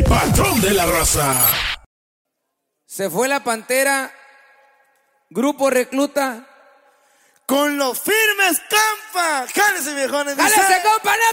patrón de la raza. Se fue la Pantera, Grupo Recluta. Con los firmes, compa. Jálese, viejones. ¡Jálese, compa! ¡No